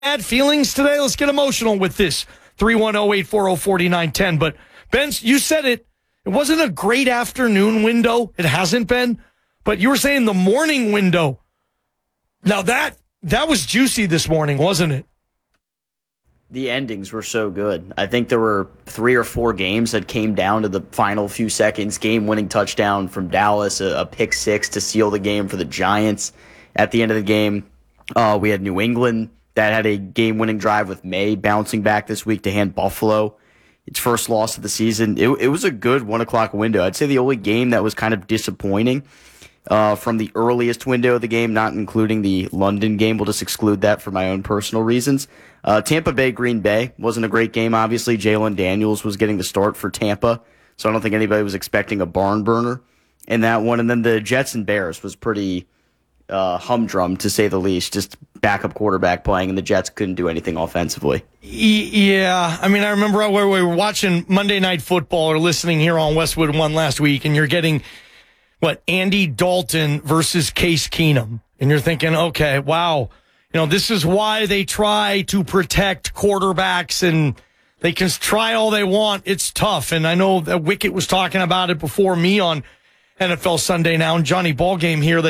Bad feelings today? Let's get emotional with this. 310-840-4910. But, Ben, you said it. It wasn't a great afternoon window. It hasn't been. But you were saying the morning window. Now, that was juicy this morning, wasn't it? The endings were so good. I think there were 3 or 4 games that came down to the final few seconds. Game-winning touchdown from Dallas, a pick six to seal the game for the Giants. At the end of the game, we had New England that had a game-winning drive with May bouncing back this week to hand Buffalo its first loss of the season. It was a good 1 o'clock window. I'd say the only game that was kind of disappointing from the earliest window of the game, not including the London game. We'll just exclude that for my own personal reasons. Tampa Bay, Green Bay wasn't a great game. Obviously, Jalen Daniels was getting the start for Tampa, so I don't think anybody was expecting a barn burner in that one. And then the Jets and Bears was pretty humdrum, to say the least. Just backup quarterback playing, and the Jets couldn't do anything offensively. Yeah, I mean, I remember where we were watching Monday Night Football or listening here on Westwood One last week, and you're getting Andy Dalton versus Case Keenum. And you're thinking, okay, wow, this is why they try to protect quarterbacks, and they can try all they want. It's tough. And I know that Wicket was talking about it before me on NFL Sunday Now, and Johnny Ballgame here.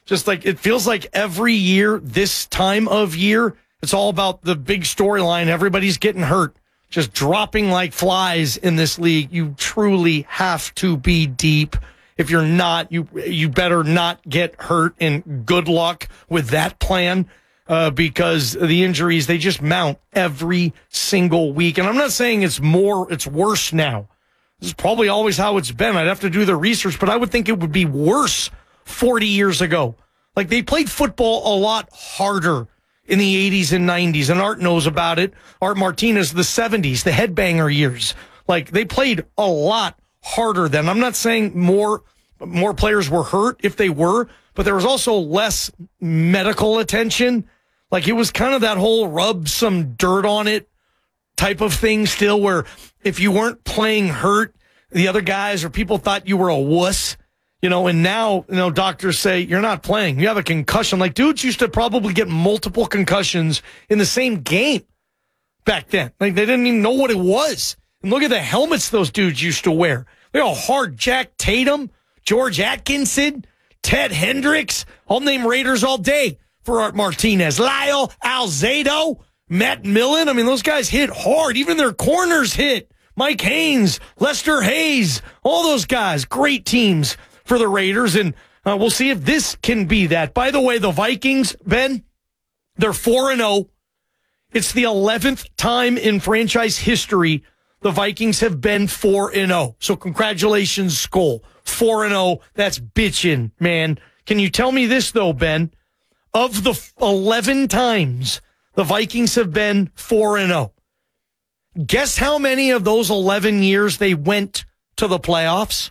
It feels like every year, this time of year, it's all about the big storyline. Everybody's getting hurt, just dropping like flies in this league. You truly have to be deep. If you're not, you better not get hurt, and good luck with that plan because the injuries, they just mount every single week. And I'm not saying it's worse now. This is probably always how it's been. I'd have to do the research, but I would think it would be worse 40 years ago. Like, they played football a lot harder in the 80s and 90s, and Art knows about it. Art Martinez, the 70s, the headbanger years. Like, they played a lot harder then. I'm not saying more players were hurt if they were, but there was also less medical attention. Like, it was kind of that whole rub some dirt on it type of thing still, where if you weren't playing hurt, the other guys or people thought you were a wuss. And now, doctors say you're not playing. You have a concussion. Like, dudes used to probably get multiple concussions in the same game back then. Like, they didn't even know what it was. And look at the helmets those dudes used to wear. They're all hard. Jack Tatum, George Atkinson, Ted Hendricks. I'll name Raiders all day for Art Martinez. Lyle Alzado, Matt Millen. I mean, those guys hit hard. Even their corners hit. Mike Haynes, Lester Hayes, all those guys. Great teams for the Raiders, and we'll see if this can be that. By the way, the Vikings, Ben, they're 4-0. It's the 11th time in franchise history the Vikings have been 4-0. So congratulations, Skol. 4-0, that's bitchin', man. Can you tell me this, though, Ben? Of the 11 times the Vikings have been 4-0, guess how many of those 11 years they went to the playoffs?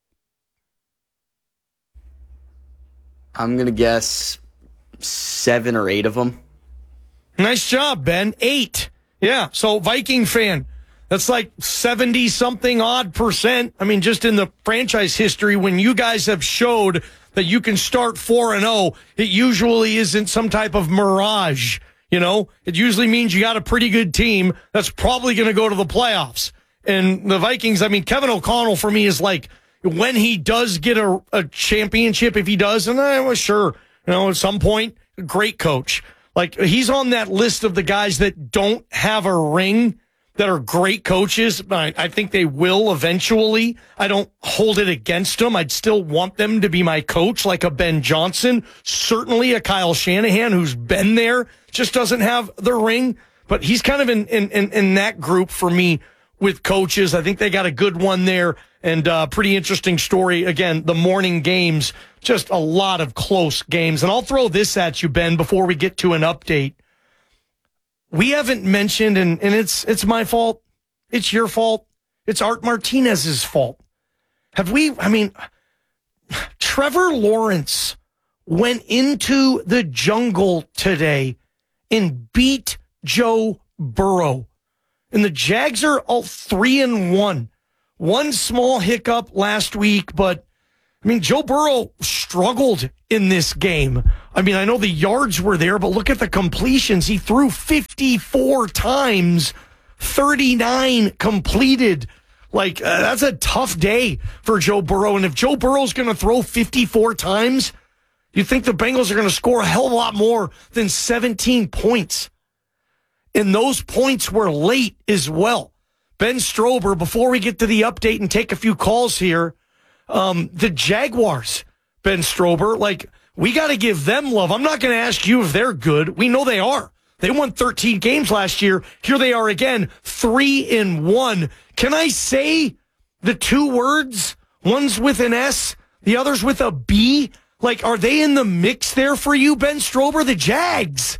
I'm going to guess 7 or 8 of them. Nice job, Ben. 8. Yeah, so Viking fan, that's like 70-something odd %. I mean, just in the franchise history, when you guys have showed that you can start 4-0, it usually isn't some type of mirage, It usually means you got a pretty good team that's probably going to go to the playoffs. And the Vikings, I mean, Kevin O'Connell for me is like, when he does get a championship, if he does, and I was sure, at some point, great coach. Like, he's on that list of the guys that don't have a ring that are great coaches. I think they will eventually. I don't hold it against them. I'd still want them to be my coach, like a Ben Johnson, certainly a Kyle Shanahan, who's been there, just doesn't have the ring. But he's kind of in that group for me with coaches. I think they got a good one there. And pretty interesting story. Again, the morning games, just a lot of close games. And I'll throw this at you, Ben, before we get to an update. We haven't mentioned, and it's my fault. It's your fault. It's Art Martinez's fault. Trevor Lawrence went into the jungle today and beat Joe Burrow. And the Jags are all 3-1. One small hiccup last week, but I mean, Joe Burrow struggled in this game. I mean, I know the yards were there, but look at the completions. He threw 54 times, 39 completed. Like, that's a tough day for Joe Burrow. And if Joe Burrow's going to throw 54 times, you think the Bengals are going to score a hell of a lot more than 17 points. And those points were late as well. Ben Strober, before we get to the update and take a few calls here, the Jaguars, Ben Strober, like, we got to give them love. I'm not going to ask you if they're good. We know they are. They won 13 games last year. Here they are again, 3-1. Can I say the two words? One's with an S, the other's with a B. Like, are they in the mix there for you, Ben Strober? The Jags.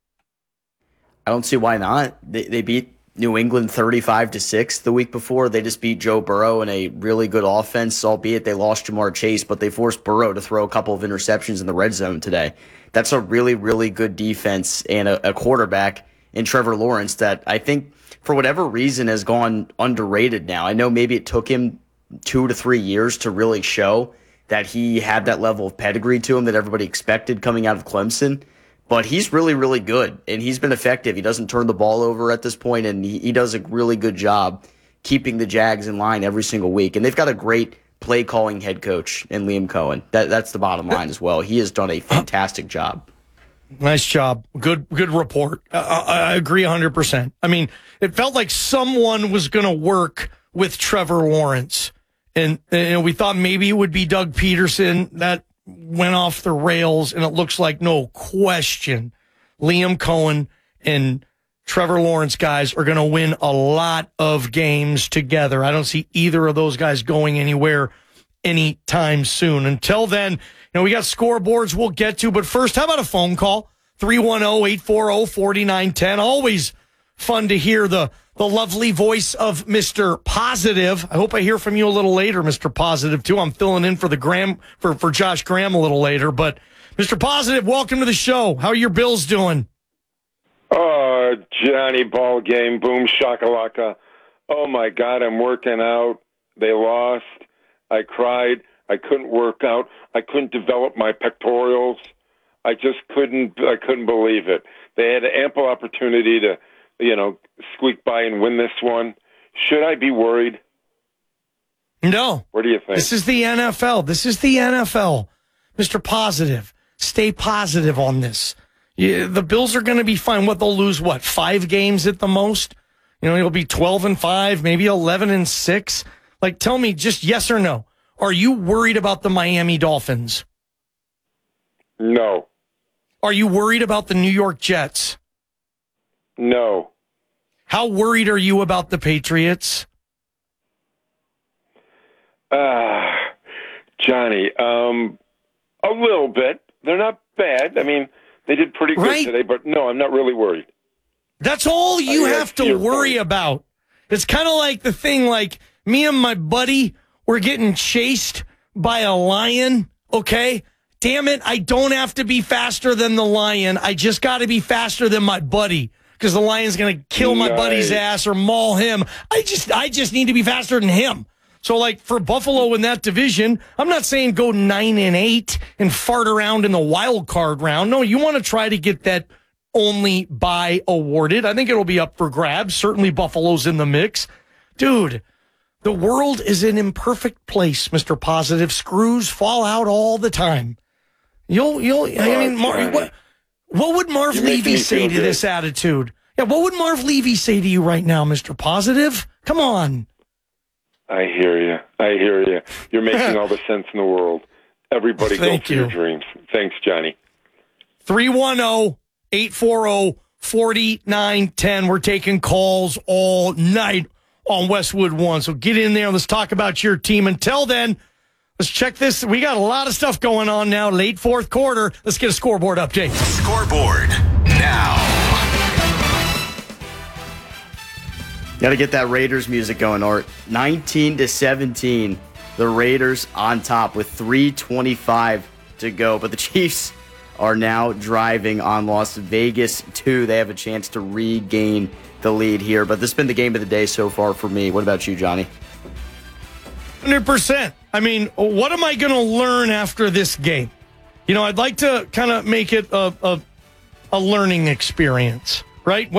I don't see why not. They beat New England 35-6 the week before. They just beat Joe Burrow in a really good offense, albeit they lost Jamar Chase, but they forced Burrow to throw a couple of interceptions in the red zone today. That's a really, really good defense and a quarterback in Trevor Lawrence that I think, for whatever reason, has gone underrated now. I know maybe it took him 2 to 3 years to really show that he had that level of pedigree to him that everybody expected coming out of Clemson. But he's really, really good, and he's been effective. He doesn't turn the ball over at this point, and he does a really good job keeping the Jags in line every single week. And they've got a great play-calling head coach in Liam Cohen. That's the bottom line as well. He has done a fantastic job. Nice job. Good report. I agree 100%. I mean, it felt like someone was going to work with Trevor Lawrence. And we thought maybe it would be Doug Peterson. That went off the rails, and it looks like, no question, Liam Cohen and Trevor Lawrence guys are going to win a lot of games together. I don't see either of those guys going anywhere anytime soon. Until then, we got scoreboards we'll get to, but first, how about a phone call? 310-840-4910. Always fun to hear the lovely voice of Mr. Positive. I hope I hear from you a little later, Mr. Positive, too. I'm filling in for for Josh Graham a little later. But, Mr. Positive, welcome to the show. How are your Bills doing? Oh, Johnny, ball game, boom, shakalaka. Oh, my God, I'm working out. They lost. I cried. I couldn't work out. I couldn't develop my pectorals. I just couldn't believe it. They had ample opportunity to, squeak by and win this one. Should I be worried? No. What do you think? This is the NFL. Mr. Positive. Stay positive on this. The Bills are going to be fine. They'll lose, 5 games at the most? It'll be 12-5, maybe 11-6. Like, tell me just yes or no. Are you worried about the Miami Dolphins? No. Are you worried about the New York Jets? No. How worried are you about the Patriots? Johnny, a little bit. They're not bad. I mean, they did pretty good today, but no, I'm not really worried. That's all you have to worry about. It's kind of like the thing, like me and my buddy were getting chased by a lion, okay? Damn it, I don't have to be faster than the lion. I just got to be faster than my buddy because the lion's going to kill my buddy's ass or maul him. I just need to be faster than him. So, like, for Buffalo in that division, I'm not saying go 9-8 and fart around in the wild card round. No, you want to try to get that only bye awarded. I think it'll be up for grabs. Certainly Buffalo's in the mix. Dude, the world is an imperfect place, Mr. Positive. Screws fall out all the time. What would Marv Levy say to this attitude? Yeah, what would Marv Levy say to you right now, Mr. Positive? Come on. I hear you. You're making all the sense in the world. Everybody go for your dreams. Thanks, Johnny. 310-840-4910. We're taking calls all night on Westwood One. So get in there. Let's talk about your team. Until then, let's check this. We got a lot of stuff going on now. Late fourth quarter. Let's get a scoreboard update. Scoreboard now. Got to get that Raiders music going, Art. 19-17. The Raiders on top with 3:25 to go. But the Chiefs are now driving on Las Vegas 2. They have a chance to regain the lead here. But this has been the game of the day so far for me. What about you, Johnny? 100%. I mean, what am I going to learn after this game? I'd like to kind of make it a learning experience, right?